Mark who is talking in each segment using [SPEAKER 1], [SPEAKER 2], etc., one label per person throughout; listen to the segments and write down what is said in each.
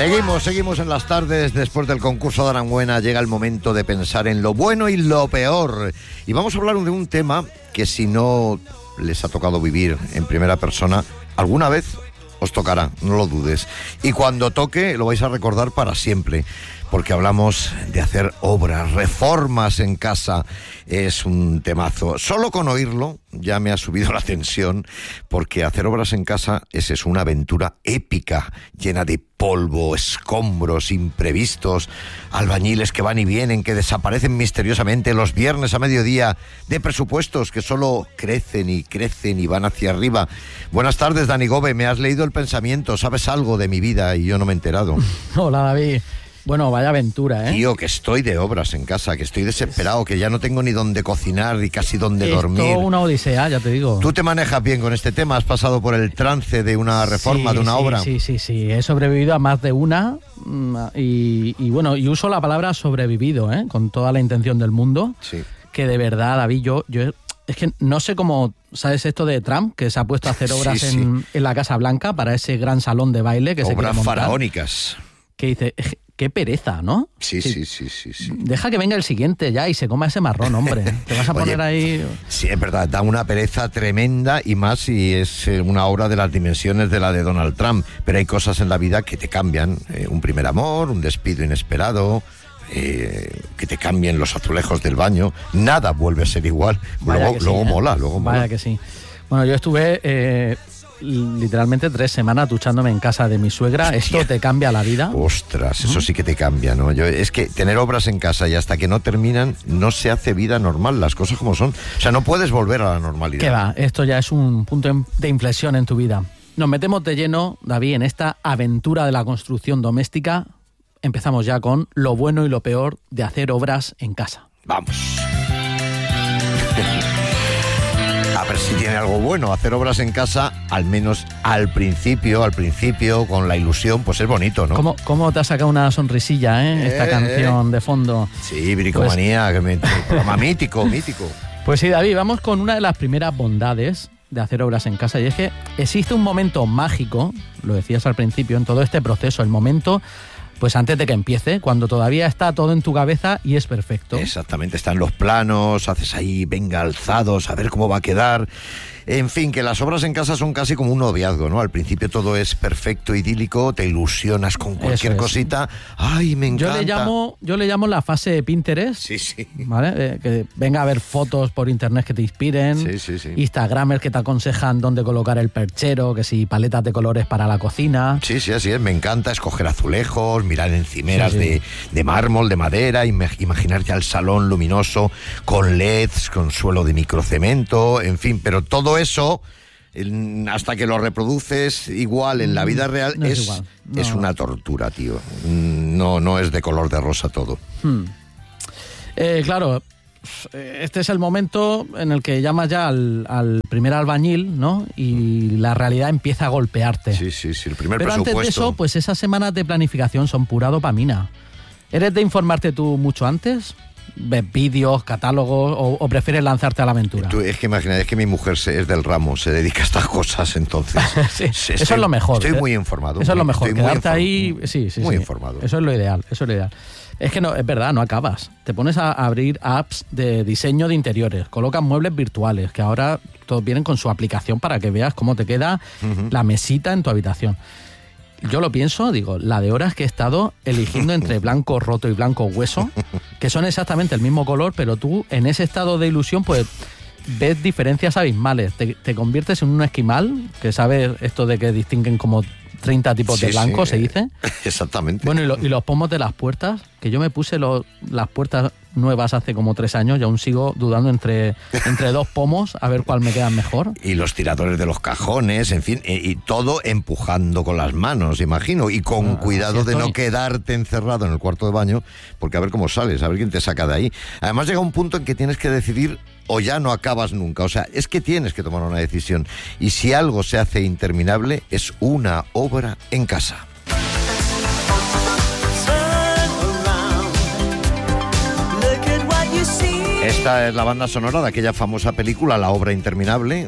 [SPEAKER 1] Seguimos en las tardes. Después del concurso de Aranguena llega el momento de pensar en lo bueno y lo peor. Y vamos a hablar de un tema que, si no les ha tocado vivir en primera persona, alguna vez os tocará, no lo dudes. Y cuando toque lo vais a recordar para siempre, porque hablamos de hacer obras, reformas en casa. Es un temazo. Solo con oírlo ya me ha subido la tensión, porque hacer obras en casa es una aventura épica, llena de polvo, escombros, imprevistos, albañiles que van y vienen, que desaparecen misteriosamente los viernes a mediodía, de presupuestos que solo crecen y van hacia arriba. Buenas tardes, Dani Gobe, me has leído el pensamiento, sabes algo de mi vida y yo no me he enterado.
[SPEAKER 2] Hola, David. Bueno, vaya aventura, ¿eh?
[SPEAKER 1] Tío, que estoy de obras en casa, que estoy desesperado, que ya no tengo ni dónde cocinar ni casi dónde dormir.
[SPEAKER 2] Es todo una odisea, ya te digo.
[SPEAKER 1] ¿Tú te manejas bien con este tema? ¿Has pasado por el trance de una reforma, de una obra?
[SPEAKER 2] Sí. He sobrevivido a más de una y uso la palabra sobrevivido, ¿eh? Con toda la intención del mundo.
[SPEAKER 1] Sí.
[SPEAKER 2] Que de verdad, David, yo es que no sé cómo, ¿sabes esto de Trump? Que se ha puesto a hacer obras en la Casa Blanca para ese gran salón de baile que se quiere montar.
[SPEAKER 1] Obras faraónicas.
[SPEAKER 2] Que dice, qué pereza, ¿no?
[SPEAKER 1] Sí.
[SPEAKER 2] Deja que venga el siguiente ya y se coma ese marrón, hombre. Te vas a poner ahí...
[SPEAKER 1] Sí, es verdad, da una pereza tremenda, y más si es una obra de las dimensiones de la de Donald Trump. Pero hay cosas en la vida que te cambian. Un primer amor, un despido inesperado, que te cambien los azulejos del baño. Nada vuelve a ser igual. Luego mola.
[SPEAKER 2] Vaya que sí. Bueno, yo estuve... literalmente 3 semanas duchándome en casa de mi suegra. Hostia. Esto te cambia la vida.
[SPEAKER 1] Ostras, eso sí que te cambia, ¿no? Es que tener obras en casa y hasta que no terminan no se hace vida normal, las cosas como son. O sea, no puedes volver a la normalidad.
[SPEAKER 2] ¿Qué va? Esto ya es un punto de inflexión en tu vida. Nos metemos de lleno, David, en esta aventura de la construcción doméstica. Empezamos ya con lo bueno y lo peor de hacer obras en casa.
[SPEAKER 1] Vamos. A ver si tiene algo bueno. Hacer obras en casa, al menos al principio, con la ilusión, pues es bonito, ¿no?
[SPEAKER 2] ¿Cómo te ha sacado una sonrisilla, esta canción de fondo?
[SPEAKER 1] Sí, bricomanía, pues, programa mítico.
[SPEAKER 2] Pues sí, David, vamos con una de las primeras bondades de hacer obras en casa, y es que existe un momento mágico, lo decías al principio, en todo este proceso, el momento... Pues antes de que empiece, cuando todavía está todo en tu cabeza y es perfecto.
[SPEAKER 1] Exactamente, están los planos, haces ahí, venga, alzados, a ver cómo va a quedar. En fin, que las obras en casa son casi como un noviazgo, ¿no? Al principio todo es perfecto, idílico, te ilusionas con cualquier cosita. ¡Ay, me encanta!
[SPEAKER 2] Yo le llamo la fase Pinterest.
[SPEAKER 1] Sí.
[SPEAKER 2] ¿Vale? Que venga a ver fotos por internet que te inspiren.
[SPEAKER 1] Sí.
[SPEAKER 2] Instagramers que te aconsejan dónde colocar el perchero, que si paletas de colores para la cocina.
[SPEAKER 1] Sí, así es. Me encanta escoger azulejos, mirar encimeras de mármol, de madera, imaginar ya el salón luminoso con LEDs, con suelo de microcemento, en fin, pero todo eso, hasta que lo reproduces igual en la vida real, es una tortura, tío. No es de color de rosa todo.
[SPEAKER 2] Claro, este es el momento en el que llamas ya al primer albañil, ¿no? Y la realidad empieza a golpearte.
[SPEAKER 1] Sí, el primer
[SPEAKER 2] Pero
[SPEAKER 1] presupuesto.
[SPEAKER 2] Antes de eso, pues esas semanas de planificación son pura dopamina. ¿Eres de informarte tú mucho antes? ¿Ves vídeos, catálogos o prefieres lanzarte a la aventura?
[SPEAKER 1] Es que imagina, es que mi mujer es del ramo, se dedica a estas cosas, entonces...
[SPEAKER 2] Eso es lo mejor.
[SPEAKER 1] Estoy muy informado.
[SPEAKER 2] Eso es lo mejor, quedarte ahí... Sí.
[SPEAKER 1] Muy informado.
[SPEAKER 2] Eso es lo ideal. Es que no, es verdad, no acabas. Te pones a abrir apps de diseño de interiores, colocas muebles virtuales, que ahora todos vienen con su aplicación para que veas cómo te queda la mesita en tu habitación. Yo lo pienso, digo, la de horas que he estado eligiendo entre blanco roto y blanco hueso, que son exactamente el mismo color, pero tú en ese estado de ilusión pues ves diferencias abismales. Te conviertes en un esquimal, que sabes esto de que distinguen como 30 tipos de blanco, se dice.
[SPEAKER 1] Exactamente.
[SPEAKER 2] Bueno, y los pomos de las puertas, que yo me puse las puertas nuevas hace como 3 años y aún sigo dudando entre 2 pomos a ver cuál me queda mejor.
[SPEAKER 1] Y los tiradores de los cajones, en fin, y todo empujando con las manos, imagino, y con cuidado de no quedarte encerrado en el cuarto de baño, porque a ver cómo sales, a ver quién te saca de ahí. Además llega un punto en que tienes que decidir o ya no acabas nunca, o sea, es que tienes que tomar una decisión, y si algo se hace interminable es una obra en casa. Esta es la banda sonora de aquella famosa película, La obra interminable.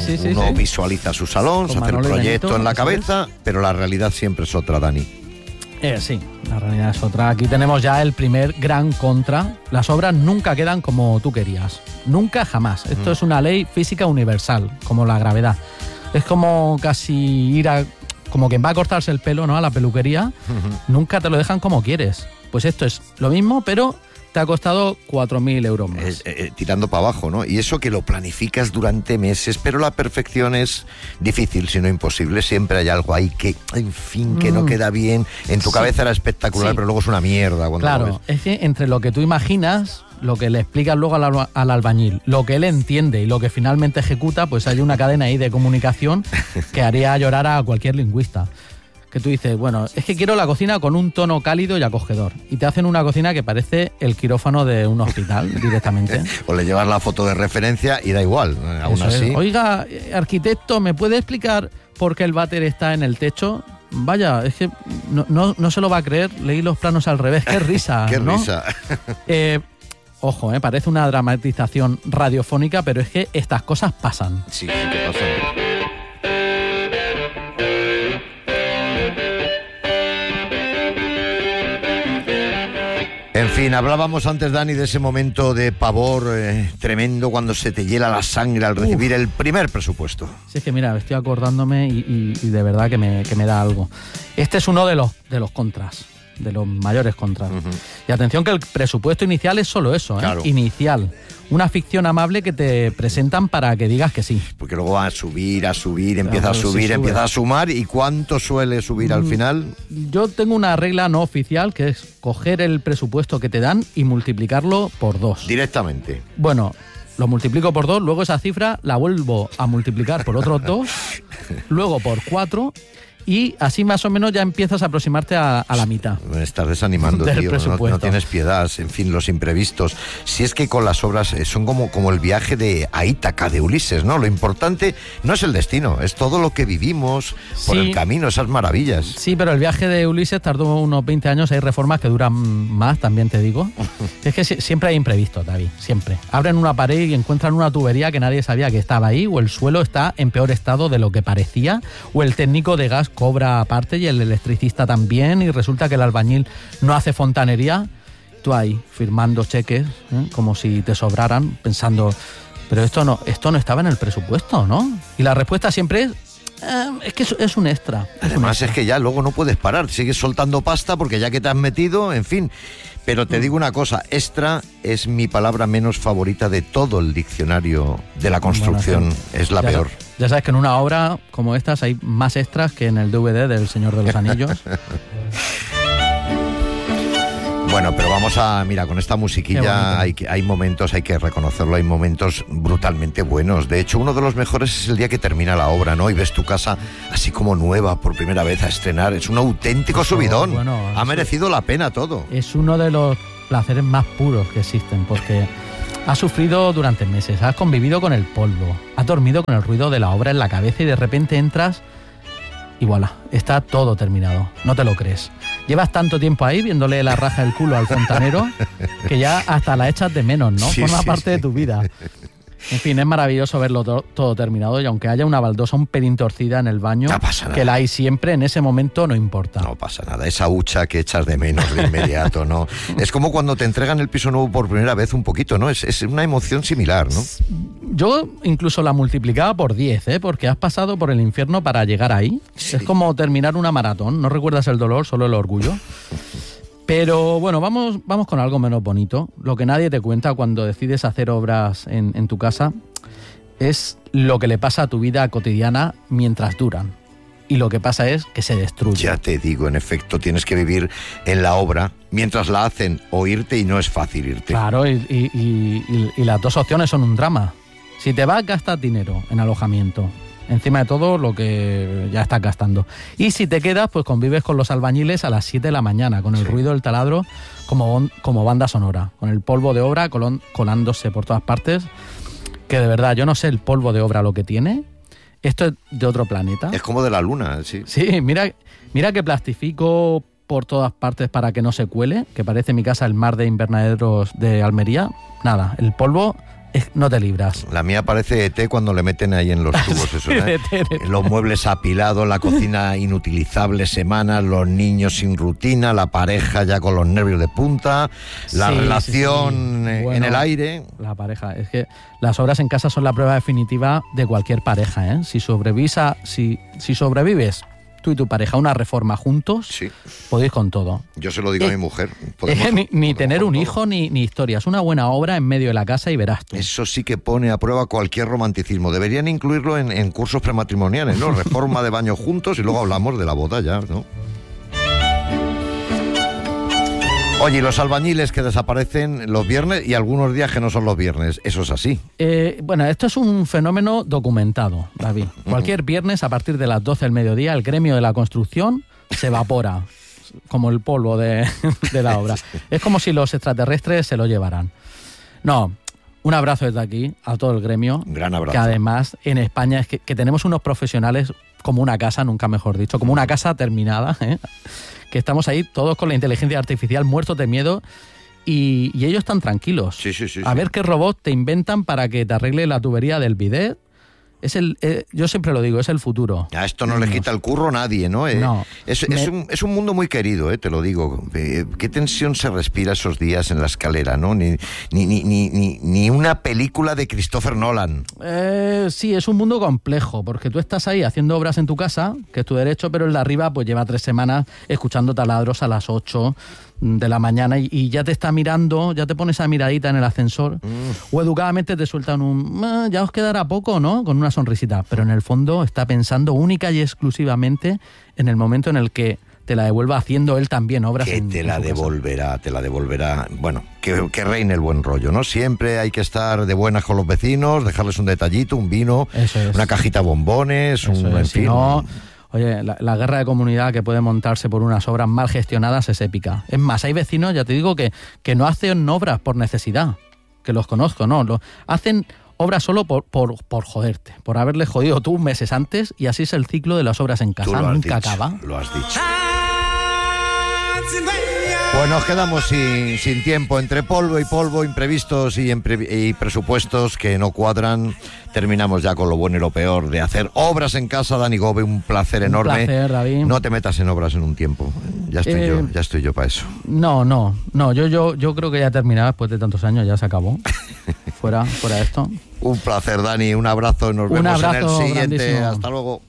[SPEAKER 1] Uno visualiza su salón, se hace el proyecto en la cabeza, pero la realidad siempre es otra, Dani.
[SPEAKER 2] Sí, la realidad es otra. Aquí tenemos ya el primer gran contra. Las obras nunca quedan como tú querías. Nunca, jamás. Esto es una ley física universal, como la gravedad. Es como casi ir a... como quien va a cortarse el pelo, ¿no?, a la peluquería. Nunca te lo dejan como quieres. Pues esto es lo mismo, pero te ha costado 4.000 euros más.
[SPEAKER 1] Tirando para abajo, ¿no? Y eso que lo planificas durante meses, pero la perfección es difícil, si no imposible. Siempre hay algo ahí que, en fin, que no queda bien. En tu cabeza era espectacular, pero luego es una mierda cuando lo ves.
[SPEAKER 2] Claro, es que entre lo que tú imaginas, lo que le explicas luego al albañil, lo que él entiende y lo que finalmente ejecuta, pues hay una cadena ahí de comunicación que haría llorar a cualquier lingüista. Que tú dices, bueno, es que quiero la cocina con un tono cálido y acogedor. Y te hacen una cocina que parece el quirófano de un hospital directamente.
[SPEAKER 1] O le llevas la foto de referencia y da igual, aún así.
[SPEAKER 2] Oiga, arquitecto, ¿me puede explicar por qué el váter está en el techo? Vaya, es que no se lo va a creer, leí los planos al revés, qué risa.
[SPEAKER 1] Qué
[SPEAKER 2] ¿no?
[SPEAKER 1] risa.
[SPEAKER 2] Ojo, parece una dramatización radiofónica, pero es que estas cosas pasan.
[SPEAKER 1] Sí, ¿qué pasa? En fin, hablábamos antes, Dani, de ese momento de pavor tremendo cuando se te hiela la sangre al recibir el primer presupuesto.
[SPEAKER 2] Sí, es que mira, estoy acordándome y de verdad que me da algo. Este es uno de los contras, de los mayores contras. Y atención que el presupuesto inicial es solo eso,
[SPEAKER 1] Claro.
[SPEAKER 2] Inicial. Una ficción amable que te presentan para que digas que sí.
[SPEAKER 1] Porque luego va a subir, empieza
[SPEAKER 2] Claro,
[SPEAKER 1] a subir,
[SPEAKER 2] sí,
[SPEAKER 1] empieza a sumar. ¿Y cuánto suele subir al final?
[SPEAKER 2] Yo tengo una regla no oficial que es coger el presupuesto que te dan y multiplicarlo por 2.
[SPEAKER 1] Directamente.
[SPEAKER 2] Bueno, lo multiplico por 2, luego esa cifra la vuelvo a multiplicar por otros 2, luego por 4... y así más o menos ya empiezas a aproximarte a la mitad.
[SPEAKER 1] Me estás desanimando,
[SPEAKER 2] del
[SPEAKER 1] tío.
[SPEAKER 2] presupuesto.
[SPEAKER 1] No tienes piedad. En fin, los imprevistos. Si es que con las obras son como el viaje a Ítaca de Ulises, ¿no? Lo importante no es el destino, es todo lo que vivimos por
[SPEAKER 2] Sí.
[SPEAKER 1] el camino, esas maravillas.
[SPEAKER 2] Sí, pero el viaje de Ulises tardó unos 20 años, hay reformas que duran más, también te digo. Es que siempre hay imprevistos, David, siempre. Abren una pared y encuentran una tubería que nadie sabía que estaba ahí, o el suelo está en peor estado de lo que parecía, o el técnico de gas cobra aparte y el electricista también, y resulta que el albañil no hace fontanería. Tú ahí firmando cheques, como si te sobraran, pensando, pero esto no estaba en el presupuesto, ¿no? Y la respuesta siempre es que es un extra.
[SPEAKER 1] Además es que ya luego no puedes parar, sigues soltando pasta porque ya que te has metido, en fin. Pero te digo una cosa, extra es mi palabra menos favorita de todo el diccionario de la construcción.
[SPEAKER 2] Bueno,
[SPEAKER 1] es la peor.
[SPEAKER 2] Ya sabes que en una obra como estas hay más extras que en el DVD del Señor de los Anillos.
[SPEAKER 1] Bueno, pero vamos a... Mira, con esta musiquilla hay momentos, hay que reconocerlo, hay momentos brutalmente buenos. De hecho, uno de los mejores es el día que termina la obra, ¿no? Y ves tu casa así como nueva por primera vez a estrenar. Es un auténtico subidón.
[SPEAKER 2] Bueno,
[SPEAKER 1] ha merecido la pena todo.
[SPEAKER 2] Es uno de los placeres más puros que existen, porque has sufrido durante meses, has convivido con el polvo, has dormido con el ruido de la obra en la cabeza y de repente entras y voilà, está todo terminado. No te lo crees. Llevas tanto tiempo ahí viéndole la raja del culo al fontanero que ya hasta la echas de menos, ¿no?
[SPEAKER 1] Sí,
[SPEAKER 2] Forma
[SPEAKER 1] sí,
[SPEAKER 2] parte de tu vida. En fin, es maravilloso verlo todo terminado, y aunque haya una baldosa un pelín torcida en el baño,
[SPEAKER 1] No pasa nada.
[SPEAKER 2] que la hay siempre, en ese momento no importa.
[SPEAKER 1] No pasa nada, esa hucha que echas de menos de inmediato, ¿no? Es como cuando te entregan el piso nuevo por primera vez un poquito, ¿no? Es una emoción similar, ¿no?
[SPEAKER 2] Yo incluso la multiplicaba por 10, porque has pasado por el infierno para llegar ahí.
[SPEAKER 1] Sí.
[SPEAKER 2] Es como terminar una maratón, no recuerdas el dolor, solo el orgullo. Pero bueno, vamos con algo menos bonito. Lo que nadie te cuenta cuando decides hacer obras en tu casa es lo que le pasa a tu vida cotidiana mientras duran. Y lo que pasa es que se destruye.
[SPEAKER 1] Ya te digo, en efecto, tienes que vivir en la obra mientras la hacen o irte, y no es fácil irte.
[SPEAKER 2] Claro, y las dos opciones son un drama. Si te vas, gastas dinero en alojamiento, encima de todo lo que ya estás gastando. Y si te quedas, pues convives con los albañiles a las 7 de la mañana, con el ruido del taladro como banda sonora, con el polvo de obra colándose por todas partes, que de verdad, yo no sé el polvo de obra lo que tiene. Esto es de otro planeta.
[SPEAKER 1] Es como de la luna, sí.
[SPEAKER 2] Sí, mira que plastifico por todas partes para que no se cuele, que parece mi casa el mar de invernaderos de Almería. Nada, el polvo no te libras.
[SPEAKER 1] La mía parece ET cuando le meten ahí en los tubos eso, ¿eh? Los muebles apilados, la cocina inutilizable semanas, los niños sin rutina, la pareja ya con los nervios de punta, la relación
[SPEAKER 2] Bueno,
[SPEAKER 1] en el aire.
[SPEAKER 2] La pareja, es que las obras en casa son la prueba definitiva de cualquier pareja, ¿eh? Si sobrevives tú y tu pareja una reforma juntos,
[SPEAKER 1] Sí.
[SPEAKER 2] podéis con todo.
[SPEAKER 1] Yo se lo digo a mi mujer.
[SPEAKER 2] Es que ni
[SPEAKER 1] podemos
[SPEAKER 2] tener
[SPEAKER 1] con
[SPEAKER 2] un
[SPEAKER 1] todo.
[SPEAKER 2] hijo ni historias. Una buena obra en medio de la casa y verás tú.
[SPEAKER 1] Eso sí que pone a prueba cualquier romanticismo. Deberían incluirlo en cursos prematrimoniales, ¿no? Reforma de baño juntos y luego hablamos de la boda ya, ¿no? Oye, y los albañiles que desaparecen los viernes y algunos días que no son los viernes, eso es así.
[SPEAKER 2] Bueno, esto es un fenómeno documentado, David. Cualquier viernes a partir de las 12 del mediodía el gremio de la construcción se evapora, como el polvo de la obra. Es como si los extraterrestres se lo llevaran. No, un abrazo desde aquí a todo el gremio.
[SPEAKER 1] Un gran abrazo.
[SPEAKER 2] Que además en España es que tenemos unos profesionales como una casa, nunca mejor dicho, como una casa terminada, ¿eh? Que estamos ahí todos con la inteligencia artificial muertos de miedo y ellos están tranquilos.
[SPEAKER 1] Sí.
[SPEAKER 2] A ver qué robot te inventan para que te arregle la tubería del bidet. Yo siempre lo digo, es el futuro.
[SPEAKER 1] A esto no le quita el curro nadie, ¿no?
[SPEAKER 2] No.
[SPEAKER 1] Es un mundo muy querido, te lo digo. Qué tensión se respira esos días en la escalera, ¿no? Ni una película de Christopher Nolan.
[SPEAKER 2] Sí, es un mundo complejo, porque tú estás ahí haciendo obras en tu casa, que es tu derecho, pero el de arriba pues lleva 3 semanas escuchando taladros a las 8 de la mañana y ya te está mirando, ya te pone esa miradita en el ascensor, o educadamente te sueltan ya os quedará poco, ¿no? Con una sonrisita, pero en el fondo está pensando única y exclusivamente en el momento en el que te la devuelva haciendo él también obras.
[SPEAKER 1] Que te la devolverá. Bueno, que reine el buen rollo, ¿no? Siempre hay que estar de buenas con los vecinos, dejarles un detallito, un vino, una cajita de bombones, en
[SPEAKER 2] Si
[SPEAKER 1] fin.
[SPEAKER 2] no, oye, la guerra de comunidad que puede montarse por unas obras mal gestionadas es épica. Es más, hay vecinos, ya te digo, que no hacen obras por necesidad, que los conozco, ¿no? Hacen obras solo por joderte, por haberle jodido tú meses antes, y así es el ciclo de las obras en casa, nunca acaba.
[SPEAKER 1] Lo has dicho. Pues nos quedamos sin tiempo, entre polvo, imprevistos y presupuestos que no cuadran. Terminamos ya con lo bueno y lo peor de hacer obras en casa. Dani Gómez, un placer enorme.
[SPEAKER 2] Un placer, David.
[SPEAKER 1] No te metas en obras en un tiempo. Ya estoy yo para eso.
[SPEAKER 2] No, yo creo que ya he terminado después de tantos años, ya se acabó. fuera esto.
[SPEAKER 1] Un placer, Dani, un abrazo, nos vemos en el siguiente.
[SPEAKER 2] Grandísimo.
[SPEAKER 1] Hasta luego.